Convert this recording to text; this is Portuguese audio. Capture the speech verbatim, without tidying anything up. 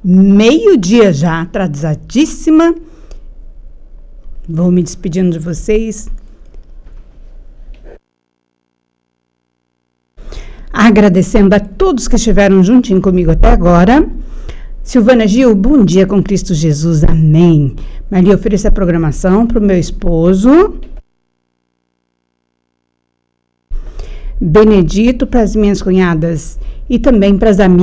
meio-dia já, atrasadíssima. Vou me despedindo de vocês. Agradecendo a todos que estiveram juntinho comigo até agora. Silvana Gil, bom dia com Cristo Jesus, amém. Maria, ofereça a programação para o meu esposo. Benedito, para as minhas cunhadas e também para as amigas.